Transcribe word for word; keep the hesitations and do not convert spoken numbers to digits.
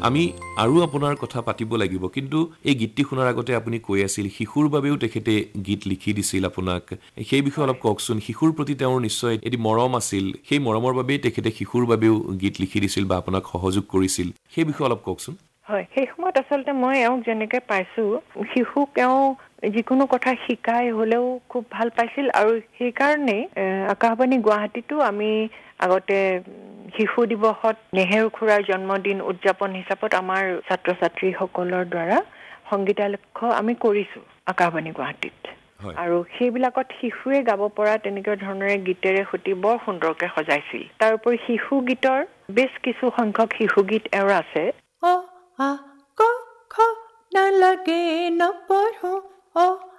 আমি আৰু আপোনাৰ কথা পাতিব লাগিব কিন্তু এই গীতটি শুনাৰ আগতে আপুনি কৈ আছিল শিশুৰ বাবেও তেখেতে গীত লিখি দিছিল আপোনাক সেই বিষয়ে অলপ কওকচোন শিশুৰ প্ৰতি তেওঁৰ নিশ্চয় এটি মৰম আছিল সেই মৰমৰ বাবেই তেখেতে শিশুৰ বাবেও গীত লিখি দিছিল বা আপোনাক সহযোগ কৰিছিল সেই বিষয়ে অলপ কওকচোন হয় সেই সময়ত আচলতে মই এওঁক যেনেকৈ পাইছোঁ শিশুক এওঁ যিকোনো কথা শিকাই হ'লেও খুব ভাল পাইছিল আৰু সেইকাৰণে আকাশবাণী গুৱাহাটীতো আমি আগতে শিশু দিৱসত নেহেৰু খুৰাৰ জন্মদিন উদযাপন হিচাপত আমাৰ ছাত্ৰ ছাত্ৰীসকলৰ দ্বাৰা সংগীতালক্ষ্য আমি কৰিছোঁ আকাশবাণী গুৱাহাটীত আৰু সেইবিলাকত শিশুৱে গাব পৰা তেনেকুৱা ধৰণেৰে গীতেৰে সৈতে বৰ সুন্দৰকৈ সজাইছিল তাৰ উপৰি শিশু গীতৰ বেছ কিছু সংখ্যক শিশু গীত এওঁৰ আছে অ আ ক খ নালাগে নপঢ়ো অ